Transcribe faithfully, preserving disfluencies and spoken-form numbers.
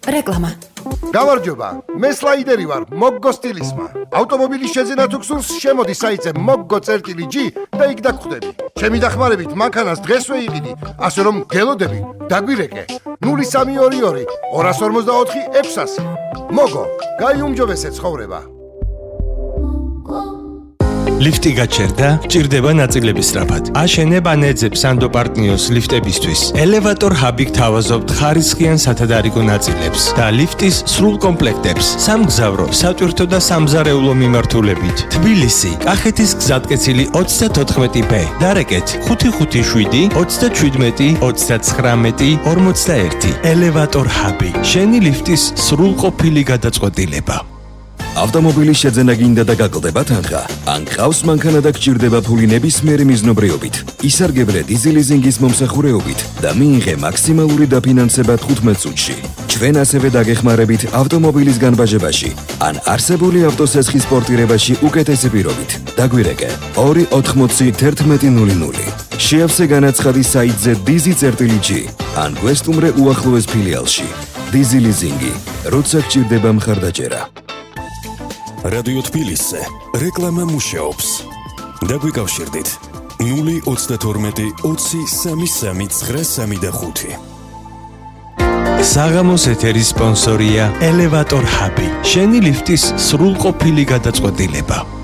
რეკლამა. გამარჯობა, მე სლაიდერი ვარ, მოგგო სტილისმა. ავტომობილის შეძენა თუ გსურს, შემოდი საიტზე moggo.g და იქ დაგხვდები. ჩემი დახმარებით მანქანას დღესვე იყიდი, ასე რომ გელოდები, დაგვირეკე. ნული სამი ორი ორი ორას ორმოცდაოთხი ექვსასი. მოგო, გაიუმჯობესე ცხოვრება. ლიფტი გაჩერდა, ჭირდება ნაწილების სწრაფად. აშენებ ან ეძებ სანდო პარტნიოს ლიფტებისთვის. ელევატორ ჰაბი გთავაზობთ ხარისხიან სათადარიგო ნაწილებს და ლიფტის სრულ კომპლექტებს. სამგზავრო, სატვირთო და სამზარეულო მიმართულებით. თბილისი, კახეთის გზატკეცილი ოცდათოთხმეტი ბ. დარეკეთ ხუთი ხუთი შვიდი ოცდაჩვიდმეტი ოცდაცხრამეტი ორმოცდაერთი. ელევატორ ჰაბი. შენი ლიფტის სრულყოფილი გადაწყვეტილება. ავტომობილის შეძენა გინდა და გაკლდება თანხა. ან გყავს მანქანა და გჭირდება ფული ნებისმიერი მიზნობრიობით. ისარგებლე დიზელიზინგის მომსახურეობით და მიიღე მაქსიმალური დაფინანსება თხუთმეტ წუთში. ჩვენ ასევე დაგეხმარებით ავტომობილის განბაჟებაში ან არსებული ავტოსესხის პორტირებაში უკეთესი პირობით. დაგვირეკე ორი ოთხმოცი თერთმეტი ნული ნული. შეავსე განაცხადი საიტზე dizi.g ან გვესტუმრე უახლოეს ფილიალში. დიზელიზინგი, როცა გჭირდება მხარდაჭერა. რადიო თბილისზე რეკლამა მუშაობს. დაგვიკავშირდით ნული ოცდათორმეტი ოცი სამი სამი ცხრა სამი და ხუთი. საღამოს ეთერის სპონსორია ელევატორ ჰაბი. შენი ლიფტის სრულყოფილი გადაწყვეტილება.